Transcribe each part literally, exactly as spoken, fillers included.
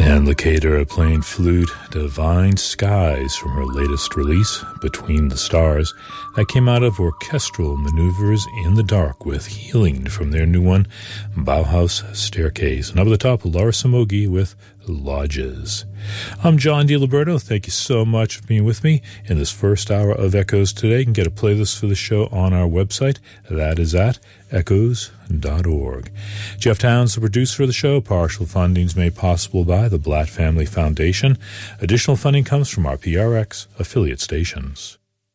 And Lakater playing flute Divine Skies from her latest release, Between the Stars, that came out of Orchestral Maneuvers in the Dark with Healing from their new one, Bauhaus Staircase. And up at the top, Laura Samogi with Lodges. I'm John DiLiberto. Thank you so much for being with me in this first hour of Echoes today. You can get a playlist for the show on our website. That is at echoes dot org. Jeff Towns, the producer of the show. Partial funding is made possible by the Blatt Family Foundation. Additional funding comes from our P R X affiliate stations.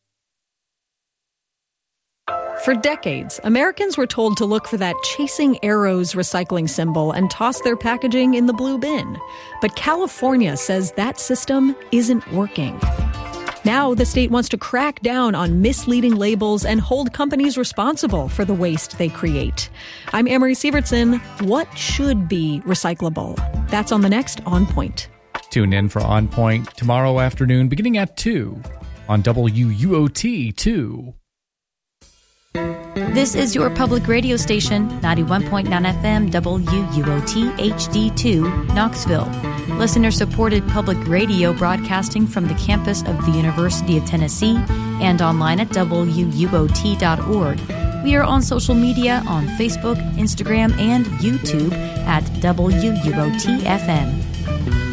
For decades, Americans were told to look for that Chasing Arrows recycling symbol and toss their packaging in the blue bin. But California says that system isn't working. Now the state wants to crack down on misleading labels and hold companies responsible for the waste they create. I'm Amory Sievertson. What should be recyclable? That's on the next On Point. Tune in for On Point tomorrow afternoon beginning at two on W U O T two. This is your public radio station, ninety-one point nine F M W U O T H D two, Knoxville. Listener-supported public radio broadcasting from the campus of the University of Tennessee and online at W U O T dot org. We are on social media on Facebook, Instagram, and YouTube at W U O T F M.